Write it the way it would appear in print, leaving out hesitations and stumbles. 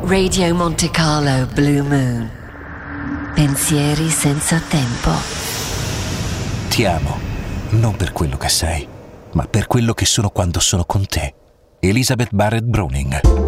Radio Monte Carlo Blue Moon. Pensieri senza tempo. Ti amo, non per quello che sei, ma per quello che sono quando sono con te. Elizabeth Barrett Browning.